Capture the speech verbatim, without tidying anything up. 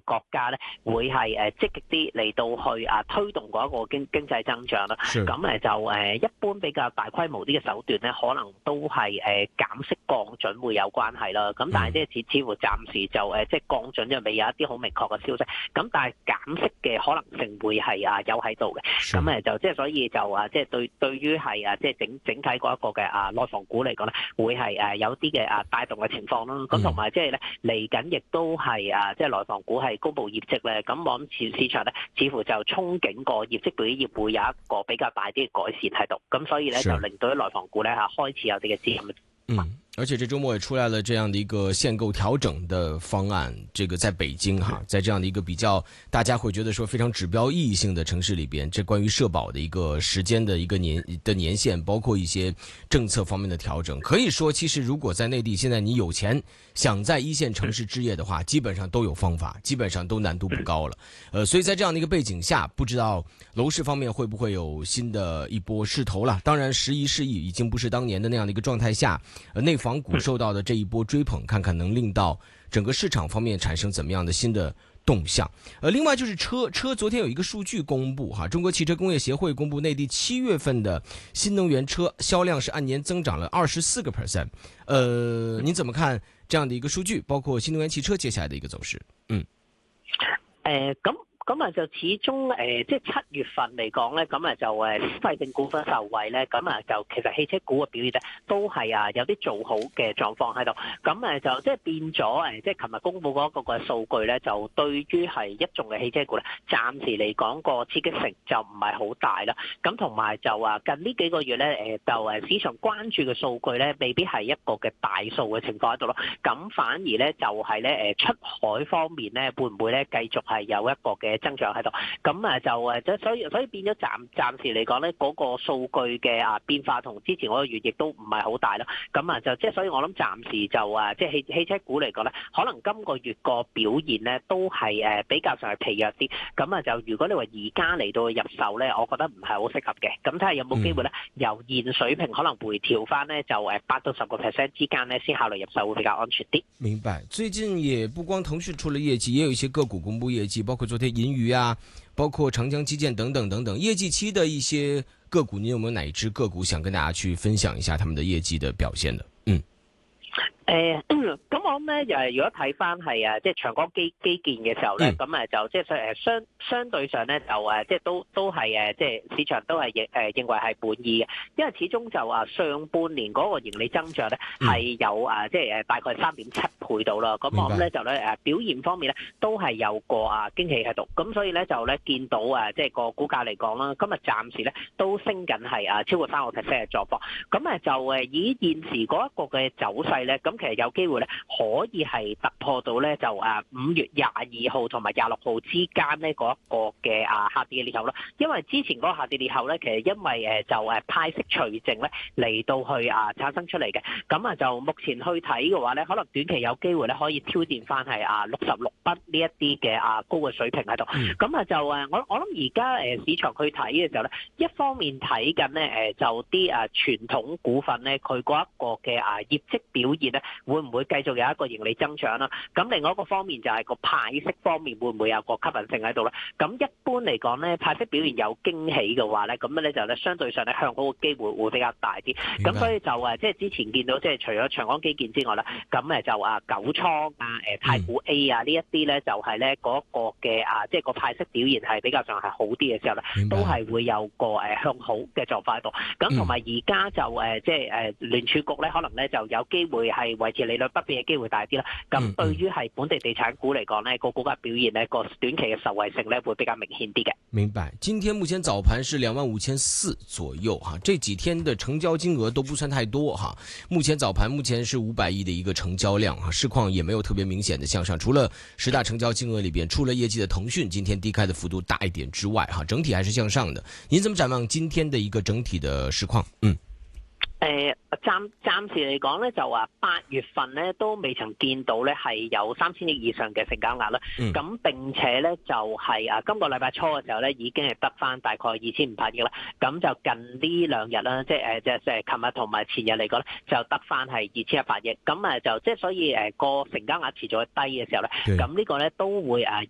國家咧會係誒積極啲嚟到去啊推動嗰一個經經濟增長啦。咁誒就誒一般比較大規模啲嘅手段咧，可能都係誒減息降準會有關係啦。咁但係即係似似乎暫時就誒即係降準就未有一啲好明確嘅消息。咁但係減息嘅可能性會係啊有喺度嘅。咁誒就即係所以就啊即係對對於係啊即係整整體嗰一個嘅啊內房股嚟講咧，會係誒有啲嘅啊帶動嘅情況啦。咁同埋即係咧嚟緊亦都係啊即係內房股係公布業績咧。咁我諗市市場咧似乎就憧憬個業績表現會有一個比較大啲嘅改善喺度。咁所以咧就令到啲內房股咧嚇開始有啲嘅資金。 嗯，而且這周末也出來了這樣的一個限購調整的方案，這個在北京哈，在這樣的一個比較大家會覺得說非常指標意義性的城市裏邊，這關於社保的一個時間的一個年的年限，包括一些政策方面的調整，可以說其實如果在內地現在你有錢想在一線城市置業的話，基本上都有方法，基本上都難度不高了。呃，所以在這樣的一個背景下，不知道樓市方面會不會有新的一波勢頭了。當然時移勢易已經不是當年的那樣的一個狀態下，呃，內房股受到的這一波追捧，看看能令到整個市場方面產生怎麼樣的新的動向。呃，另外就是車車，昨天有一個數據公布哈，中國汽車工業協會公布內地七月份的新能源車銷量是按年增長了二十四個 percent。呃，您怎麼看這樣的一個數據，包括新能源汽車接下來的一個走勢？嗯， 誒咁。咁啊就始終誒即係七月份嚟講咧，咁啊就誒消費性股份受惠咧，咁啊就其實汽車股嘅表現咧都係啊有啲做好嘅狀況喺度。咁誒就即係變咗誒，即係琴日公布嗰個嘅數據咧，就對於係一眾嘅汽車股咧，暫時嚟講個刺激性就唔係好大啦。咁同埋就話近呢幾個月咧誒就誒市場關注嘅數據咧，未必係一個嘅大數嘅情況喺度咯。咁反而咧就係咧誒出海方面咧，會唔會咧繼續係有一個嘅增長喺度？咁啊就誒即係所以所以變咗暫暫時嚟講咧，嗰個數據嘅啊變化同之前嗰個月亦都唔係好大啦。咁啊就即係所以我諗暫時就啊即係汽汽車股嚟講咧，可能今個月個表現咧都係誒比較上係疲弱啲。咁啊就如果你話而家嚟到入手咧，我覺得唔係好適合嘅。咁睇下有冇機會咧，由現水平可能回調翻咧，就誒八到十個 percent 之間咧，先考慮入手會比較安全啲。 明白。最近也不光騰訊出了業績，也有一些個股公布業績，包括昨天銀娛啊。包括長江基建等等等等，業績期的一些個股，你有沒有哪一支個股想跟大家去分享一下他們的業績的表現的？嗯。 誒咁我諗咧，又係如果睇翻係啊，即係長江基基建嘅時候咧，咁誒就即係誒相相對上咧就誒即係都都係誒即係市場都係認誒認為係滿意嘅，因為始終就啊上半年嗰個盈利增長咧係有啊即係誒大概三點七倍到啦，咁我諗咧就咧誒表現方面咧都係有個啊驚喜喺度，咁所以咧就咧見到啊即係個股價嚟講啦，今日暫時咧都升緊係啊超過三個 percent 嘅狀況，咁誒就誒以現時嗰一個嘅走勢咧，咁其實有機會咧可以係突破到咧就啊五月廿二號同埋廿六號之間呢嗰一個嘅啊下跌嘅裂口啦，因為之前嗰個下跌裂口咧其實因為誒就誒派息除淨咧嚟到去啊產生出嚟嘅，咁啊就目前去睇嘅話咧，可能短期有機會咧可以挑戰翻係啊六十六筆呢一啲嘅啊高嘅水平喺度，咁啊就誒我我諗而家誒市場去睇嘅時候咧，一方面睇緊咧誒就啲啊傳統股份咧佢嗰一個嘅啊業績表現咧會唔會繼續有一個盈利增長啦？咁另外一個方面就係個派息方面會唔會有個吸引性喺度咧？咁一般嚟講咧，派息表現有驚喜嘅話咧，咁咧就咧相對上咧向好嘅機會會比較大啲。咁所以就誒即係之前見到即係除咗長江基建之外啦，咁誒就啊九倉啊誒太古 A 啊呢一啲咧就係咧嗰個嘅啊即係個派息表現係比較上係好啲嘅時候咧，都係會有個誒向好嘅狀況喺度。咁同埋而家就誒即係誒聯儲局咧可能咧就有機會係維持利率不變嘅機會大啲啦。咁對於係本地地產股嚟講咧，個股價表現咧個短期嘅受惠性咧會比較明顯啲嘅。 明白。今天目前早盤是兩萬五千四左右哈，這幾天的成交金額都不算太多哈。目前早盤目前是五百億的一個成交量哈，市況也沒有特別明顯的向上。除了十大成交金額裏邊出了業績的騰訊今天低開的幅度大一點之外哈，整體還是向上的。您怎麼展望今天的一個整體的市況？嗯。 誒暫暫時嚟講咧，就話八月份咧都未曾見到咧係有三千億以上嘅成交額啦。咁、嗯、並且咧就係、是、啊今個禮拜初嘅時候咧已經係得翻大概二千五百億啦。咁就近呢兩日啦，即係誒即係即係琴日同埋前日嚟講咧，就得翻係二千一百億。咁誒就即係所以誒個成交額持續低嘅時候咧，咁呢個咧都會誒